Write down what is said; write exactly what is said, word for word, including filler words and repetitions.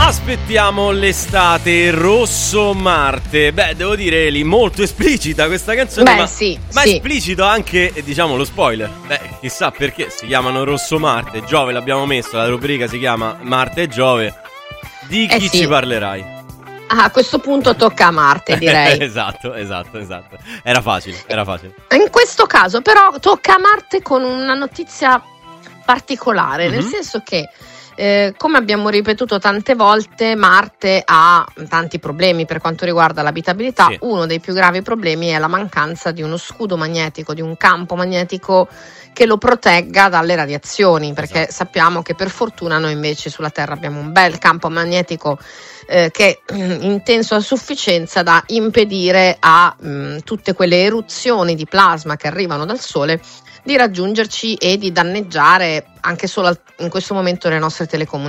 Aspettiamo l'estate, Rosso Marte. Beh, devo dire, Eli, molto esplicita questa canzone. Beh, ma, sì, ma sì. esplicito anche, diciamo, lo spoiler. Beh, chissà perché si chiamano Rosso Marte. Giove l'abbiamo messo, la rubrica si chiama Marte e Giove. Di chi Eh sì. ci parlerai? Ah, a questo punto tocca a Marte, direi. Esatto, esatto, esatto. Era facile, era facile. In questo caso però tocca a Marte con una notizia particolare, Mm-hmm. nel senso che eh, come abbiamo ripetuto tante volte, Marte ha tanti problemi per quanto riguarda l'abitabilità. Sì. Uno dei più gravi problemi è la mancanza di uno scudo magnetico, di un campo magnetico che lo protegga dalle radiazioni, perché Esatto. sappiamo che per fortuna noi invece sulla Terra abbiamo un bel campo magnetico eh, che è intenso a sufficienza da impedire a mh, tutte quelle eruzioni di plasma che arrivano dal Sole di raggiungerci e di danneggiare anche solo al- in questo momento le nostre telecomunicazioni.